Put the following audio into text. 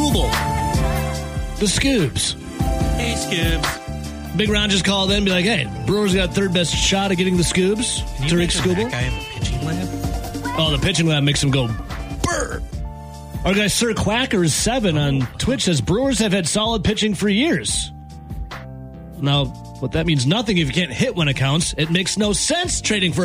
Skubal. The Scoobs. Hey, Scoobs. Big Ron just called in and be like, hey, Brewers got third best shot at getting the Scoobs. Tariq Skubal. That guy in the pitching lab? Oh, the pitching lab makes him go brr. Our guy Sir Quacker is 7 on Twitch says Brewers have had solid pitching for years. Now, what that means nothing if you can't hit when it counts. It makes no sense trading for